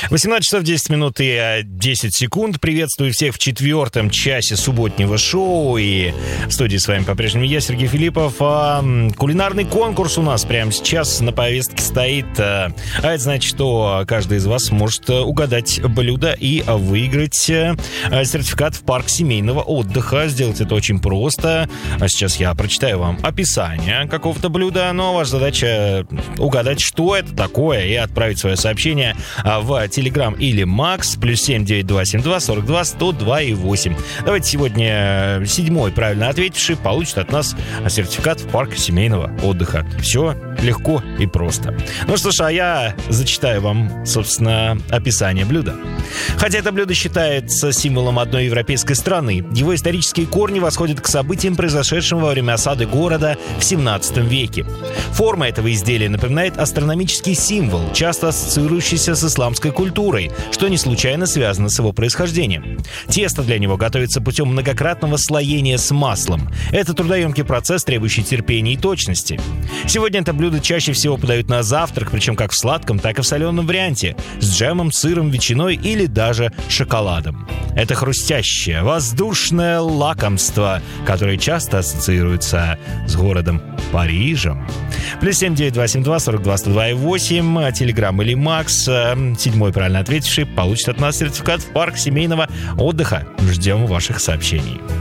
18 часов 10 минут и 10 секунд. Приветствую всех в четвертом часе субботнего шоу. И в студии с вами по-прежнему я, Сергей Филиппов. Кулинарный конкурс у нас прямо сейчас на повестке стоит. А это значит, что каждый из вас может угадать блюдо и выиграть сертификат в парк семейного отдыха. Сделать это очень просто. Сейчас я прочитаю вам описание какого-то блюда, но ваша задача угадать, что это такое, и отправить свое сообщение в Telegram или Макс, +7 9272 42 102 и 8. Давайте сегодня седьмой правильно ответивший получит от нас сертификат в парк семейного отдыха. Все легко и просто. Ну что ж, а я зачитаю вам, собственно, описание блюда. Хотя это блюдо считается символом одной европейской страны, его исторические корни восходят к событиям, произошедшим во время осады города в 17 веке. Форма этого изделия напоминает астрономический символ, часто ассоциирующийся с исламской культурой, что не случайно связано с его происхождением. Тесто для него готовится путем многократного слоения с маслом. Это трудоемкий процесс, требующий терпения и точности. Сегодня это блюдо чаще всего подают на завтрак, причем как в сладком, так и в соленом варианте, с джемом, сыром, ветчиной или даже шоколадом. Это хрустящее, воздушное лакомство, которое часто ассоциируется с городом Парижем. +7 9272 42 102 и 8. Телеграм или Макс. Седьмой правильно ответивший получит от нас сертификат в парк семейного отдыха. Ждем ваших сообщений.